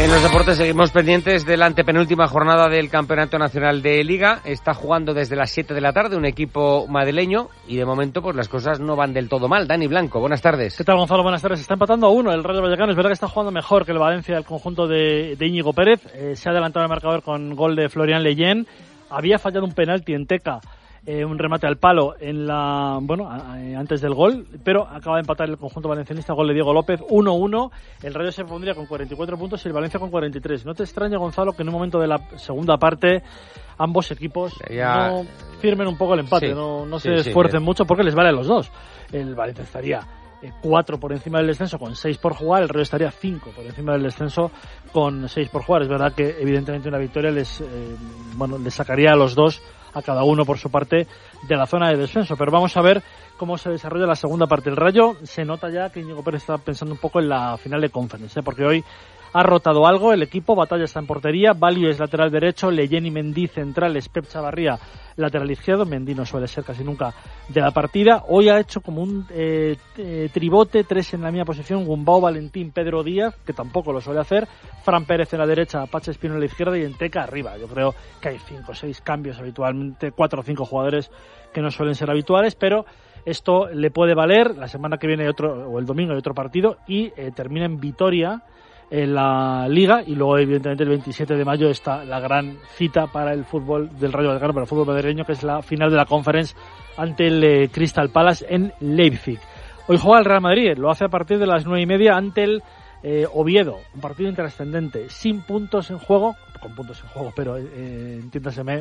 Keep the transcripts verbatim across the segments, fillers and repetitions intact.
En los deportes seguimos pendientes de la antepenúltima jornada del Campeonato Nacional de Liga. Está jugando desde las siete de la tarde un equipo madrileño y de momento pues las cosas no van del todo mal. Dani Blanco, buenas tardes. ¿Qué tal, Gonzalo? Buenas tardes. Está empatando a uno el Rayo Vallecano. Es verdad que está jugando mejor que el Valencia, el conjunto de, de Íñigo Pérez. Eh, se ha adelantado el marcador con gol de Florian Leyen. Había fallado un penalti en Teca. Eh, un remate al palo en la bueno eh, antes del gol, pero acaba de empatar el conjunto valencianista, gol de Diego López, uno uno. El Rayo se pondría con cuarenta y cuatro puntos y el Valencia con cuarenta y tres. No te extraña, Gonzalo, que en un momento de la segunda parte ambos equipos ya no firmen un poco el empate, sí, no, no se sí, esfuercen sí, mucho porque les vale a los dos. El Valencia estaría cuatro por encima del descenso con seis por jugar, el Rayo estaría cinco por encima del descenso con seis por jugar. Es verdad que evidentemente una victoria les eh, bueno les sacaría a los dos, a cada uno por su parte, de la zona de descenso. Pero vamos a ver cómo se desarrolla la segunda parte. El Rayo se nota ya que Íñigo Pérez está pensando un poco en la final de Conference, ¿eh? Porque hoy ha rotado algo el equipo. Batalla está en portería, Valio es lateral derecho, Leyen y Mendy centrales, Pep Chavarría lateral izquierdo. Mendy no suele ser casi nunca de la partida. Hoy ha hecho como un eh, eh, tribote, tres en la misma posición, Gumbau, Valentín, Pedro Díaz, que tampoco lo suele hacer, Fran Pérez en la derecha, Pache Espino en la izquierda y Enteca arriba. Yo creo que hay cinco o seis cambios habitualmente, cuatro o cinco jugadores que no suelen ser habituales, pero esto le puede valer. La semana que viene hay otro, o el domingo hay otro partido y eh, termina en Vitoria en la Liga, y luego evidentemente el veintisiete de mayo está la gran cita para el fútbol del Rayo Vallecano, para el fútbol madrileño, que es la final de la Conference ante el eh, Crystal Palace en Leipzig. Hoy juega el Real Madrid, lo hace a partir de las nueve y media ante el eh, Oviedo, un partido intrascendente, sin puntos en juego, con puntos en juego, pero eh, entiéndaseme,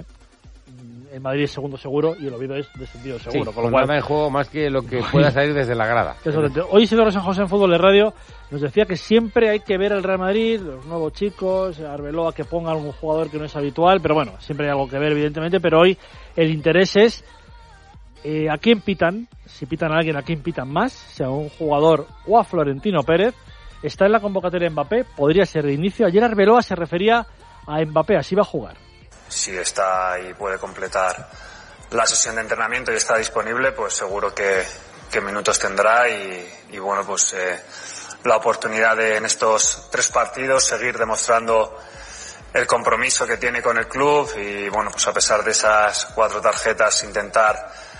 el Madrid es segundo seguro y el Oviedo es descendido seguro. Sí, con lo cual nada en juego más que lo que pueda salir desde la grada. Hoy Isidoro San José en Fútbol de Radio nos decía que siempre hay que ver al Real Madrid, los nuevos chicos, Arbeloa que ponga algún jugador que no es habitual, pero bueno, siempre hay algo que ver evidentemente, pero hoy el interés es eh, a quién pitan, si pitan a alguien, a quién pitan más, sea un jugador o a Florentino Pérez. Está en la convocatoria Mbappé, podría ser de inicio. Ayer Arbeloa se refería a Mbappé, así va a jugar. Si está y puede completar la sesión de entrenamiento y está disponible, pues seguro que, que minutos tendrá y, y bueno, pues eh, la oportunidad de en estos tres partidos seguir demostrando el compromiso que tiene con el club y bueno, pues a pesar de esas cuatro tarjetas intentar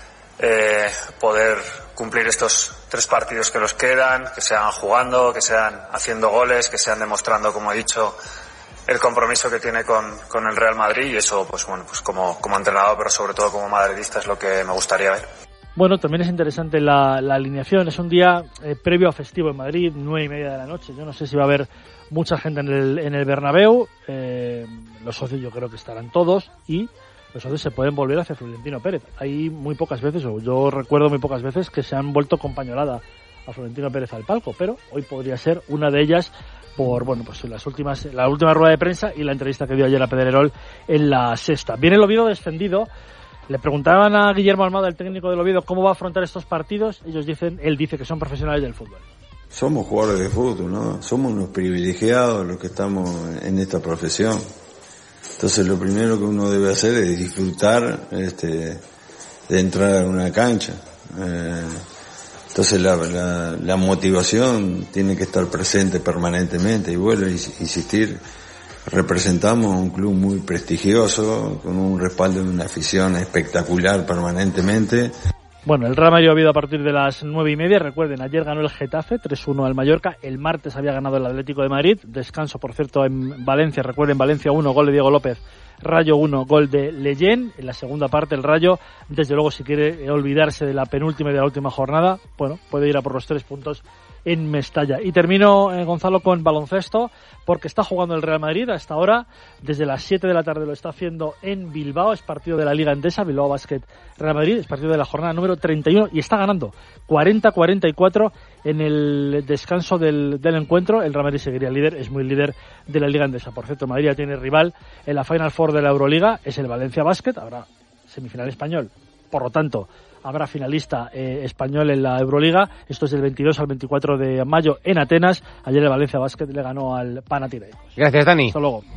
eh, poder cumplir estos tres partidos que nos quedan, que sean jugando, que sean haciendo goles, que sean demostrando, como he dicho, el compromiso que tiene con, con el Real Madrid, y eso, pues bueno, pues como, como entrenador, pero sobre todo como madridista es lo que me gustaría ver. Bueno, también es interesante la, la alineación. Es un día eh, previo a festivo en Madrid, nueve y media de la noche. Yo no sé si va a haber mucha gente en el, en el Bernabéu. Eh, los socios yo creo que estarán todos y los socios se pueden volver hacia Florentino Pérez. Hay muy pocas veces, o yo recuerdo muy pocas veces, que se han vuelto con pañolada a Florentino Pérez al palco, pero hoy podría ser una de ellas por bueno pues las últimas la última rueda de prensa y la entrevista que dio ayer a Pedrerol en La Sexta. Viene el Oviedo descendido. Le preguntaban a Guillermo Almada, el técnico del Oviedo, cómo va a afrontar estos partidos. Ellos dicen, él dice que son profesionales del fútbol. Somos jugadores de fútbol, ¿no? Somos unos privilegiados los que estamos en esta profesión. Entonces lo primero que uno debe hacer es disfrutar este de entrar a una cancha. Eh, Entonces la, la, la motivación tiene que estar presente permanentemente y vuelvo a insistir, representamos un club muy prestigioso, con un respaldo de una afición espectacular permanentemente. Bueno, el Real Madrid ha habido a partir de las nueve y media. Recuerden, ayer ganó el Getafe tres uno al Mallorca. El martes había ganado el Atlético de Madrid. Descanso, por cierto, en Valencia. Recuerden, Valencia uno, gol de Diego López. Rayo uno, gol de Leyen. En la segunda parte el Rayo, desde luego, si quiere olvidarse de la penúltima y de la última jornada, bueno, puede ir a por los tres puntos en Mestalla. Y termino, eh, Gonzalo, con baloncesto, porque está jugando el Real Madrid hasta ahora, desde las siete de la tarde lo está haciendo en Bilbao, es partido de la Liga Endesa, Bilbao Basket Real Madrid, es partido de la jornada número treinta y uno y está ganando cuarenta a cuarenta y cuatro en el descanso del, del encuentro. El Real Madrid seguiría líder, es muy líder de la Liga Endesa. Por cierto, Madrid ya tiene rival en la Final Four de la Euroliga, es el Valencia Basket, habrá semifinal español, por lo tanto habrá finalista eh, español en la Euroliga. Esto es del veintidós al veinticuatro de mayo en Atenas. Ayer el Valencia Basket le ganó al Panathinaikos. Gracias, Dani. Hasta luego.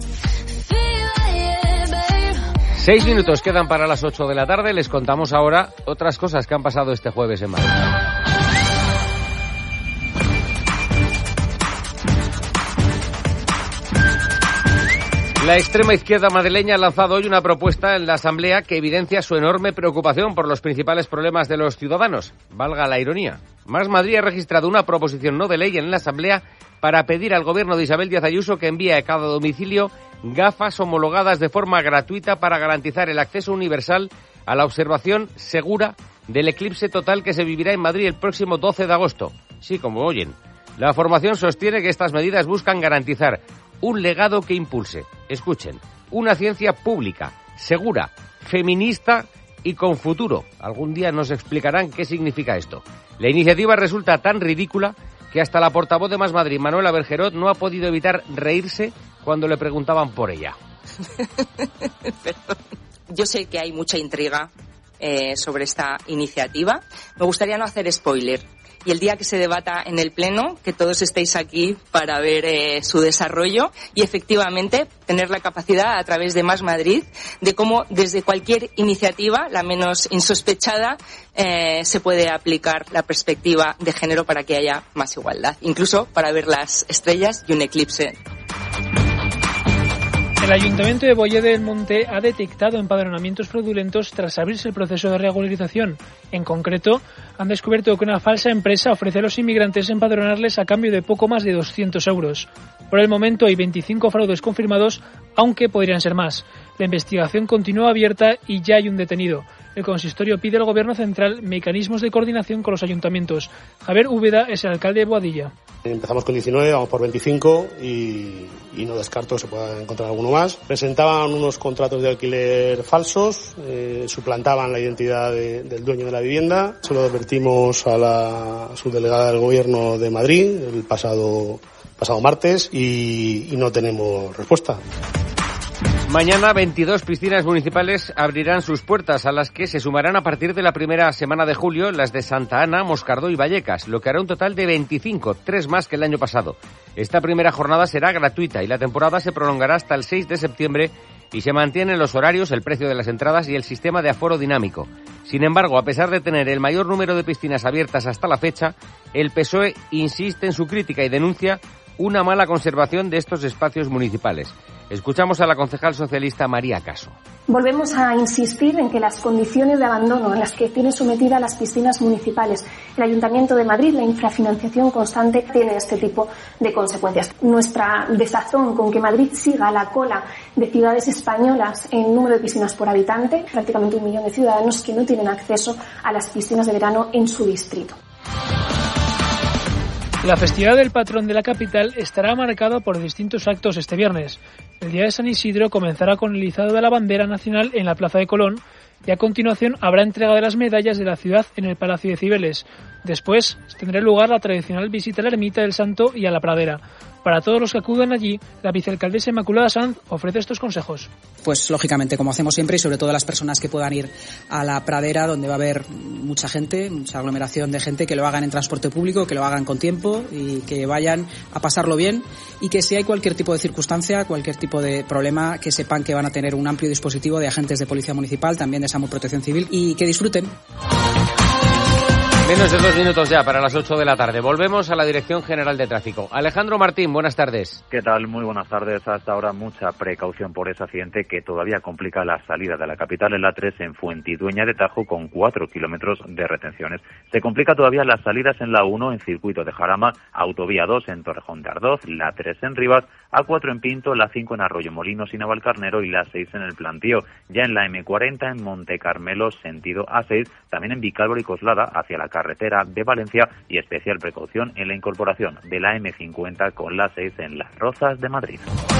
Seis minutos quedan para las ocho de la tarde. Les contamos ahora otras cosas que han pasado este jueves en Madrid. La extrema izquierda madrileña ha lanzado hoy una propuesta en la Asamblea que evidencia su enorme preocupación por los principales problemas de los ciudadanos. Valga la ironía. Más Madrid ha registrado una proposición no de ley en la Asamblea para pedir al gobierno de Isabel Díaz Ayuso que envíe a cada domicilio gafas homologadas de forma gratuita para garantizar el acceso universal a la observación segura del eclipse total que se vivirá en Madrid el próximo doce de agosto. Sí, como oyen. La formación sostiene que estas medidas buscan garantizar un legado que impulse, escuchen, una ciencia pública, segura, feminista y con futuro. Algún día nos explicarán qué significa esto. La iniciativa resulta tan ridícula que hasta la portavoz de Más Madrid, Manuela Bergerot, no ha podido evitar reírse cuando le preguntaban por ella. Yo sé que hay mucha intriga eh, sobre esta iniciativa. Me gustaría no hacer spoiler. Y el día que se debata en el Pleno, que todos estéis aquí para ver eh, su desarrollo y efectivamente tener la capacidad a través de Más Madrid de cómo desde cualquier iniciativa, la menos insospechada, eh, se puede aplicar la perspectiva de género para que haya más igualdad, incluso para ver las estrellas y un eclipse. El Ayuntamiento de Bollede del Monte ha detectado empadronamientos fraudulentos tras abrirse el proceso de regularización. En concreto, han descubierto que una falsa empresa ofrece a los inmigrantes empadronarles a cambio de poco más de doscientos euros. Por el momento hay veinticinco fraudes confirmados, aunque podrían ser más. La investigación continúa abierta y ya hay un detenido. El consistorio pide al Gobierno central mecanismos de coordinación con los ayuntamientos. Javier Úbeda es el alcalde de Boadilla. Empezamos con diecinueve, vamos por veinticinco y, y no descarto que se pueda encontrar alguno más. Presentaban unos contratos de alquiler falsos, eh, suplantaban la identidad de, del dueño de la vivienda. Se lo advertimos a la subdelegada del Gobierno de Madrid el pasado, pasado martes y, y no tenemos respuesta. Mañana veintidós piscinas municipales abrirán sus puertas, a las que se sumarán a partir de la primera semana de julio las de Santa Ana, Moscardó y Vallecas, lo que hará un total de veinticinco, tres más que el año pasado. Esta primera jornada será gratuita y la temporada se prolongará hasta el seis de septiembre y se mantienen los horarios, el precio de las entradas y el sistema de aforo dinámico. Sin embargo, a pesar de tener el mayor número de piscinas abiertas hasta la fecha, el P S O E insiste en su crítica y denuncia una mala conservación de estos espacios municipales. Escuchamos a la concejal socialista María Caso. Volvemos a insistir en que las condiciones de abandono en las que tienen sometidas las piscinas municipales el Ayuntamiento de Madrid, la infrafinanciación constante, tiene este tipo de consecuencias. Nuestra desazón con que Madrid siga a la cola de ciudades españolas en número de piscinas por habitante, prácticamente un millón de ciudadanos que no tienen acceso a las piscinas de verano en su distrito. La festividad del patrón de la capital estará marcada por distintos actos este viernes. El día de San Isidro comenzará con el izado de la bandera nacional en la Plaza de Colón y a continuación habrá entrega de las medallas de la ciudad en el Palacio de Cibeles. Después tendrá lugar la tradicional visita a la Ermita del Santo y a la Pradera. Para todos los que acudan allí, la vicealcaldesa Inmaculada Sanz ofrece estos consejos. Pues lógicamente, como hacemos siempre, y sobre todo las personas que puedan ir a la Pradera, donde va a haber mucha gente, mucha aglomeración de gente, que lo hagan en transporte público, que lo hagan con tiempo y que vayan a pasarlo bien, y que si hay cualquier tipo de circunstancia, cualquier tipo de problema, que sepan que van a tener un amplio dispositivo de agentes de Policía Municipal, también de SAMUR Protección Civil, y que disfruten. Menos de dos minutos ya para las ocho de la tarde. Volvemos a la Dirección General de Tráfico. Alejandro Martín, buenas tardes. ¿Qué tal? Muy buenas tardes. Hasta ahora mucha precaución por ese accidente que todavía complica la salida de la capital en la tres en Fuentidueña de Tajo con cuatro kilómetros de retenciones. Se complica todavía las salidas en la uno en Circuito de Jarama, Autovía dos en Torrejón de Ardoz, la tres en Rivas, A cuatro en Pinto, la cinco en Arroyo Molinos y Navalcarnero y la seis en El Plantío. Ya en la eme cuarenta en Monte Carmelo, sentido A seis, también en Vicálvaro y Coslada hacia la carretera de Valencia y especial precaución en la incorporación de la eme cincuenta con la seis en Las Rozas de Madrid.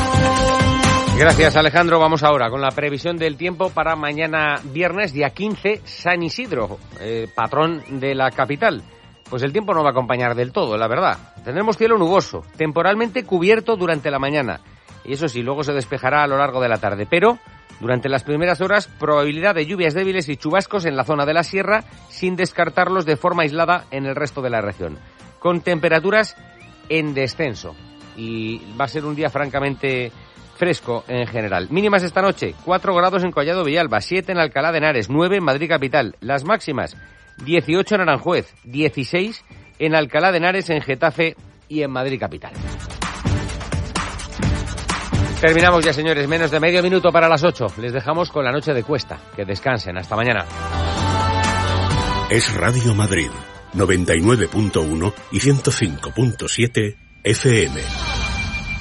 Gracias, Alejandro. Vamos ahora con la previsión del tiempo para mañana viernes, día quince, San Isidro, eh, patrón de la capital. Pues el tiempo no va a acompañar del todo, la verdad. Tendremos cielo nuboso, temporalmente cubierto durante la mañana. Y eso sí, luego se despejará a lo largo de la tarde. Pero durante las primeras horas, probabilidad de lluvias débiles y chubascos en la zona de la sierra, sin descartarlos de forma aislada en el resto de la región. Con temperaturas en descenso. Y va a ser un día francamente fresco en general. Mínimas esta noche, cuatro grados en Collado Villalba, siete en Alcalá de Henares, nueve en Madrid capital. Las máximas, dieciocho en Aranjuez, dieciséis en Alcalá de Henares, en Getafe y en Madrid capital. Terminamos ya, señores. Menos de medio minuto para las ocho. Les dejamos con la noche de Cuesta. Que descansen. Hasta mañana. Es Radio Madrid, noventa y nueve punto uno y ciento cinco punto siete F M.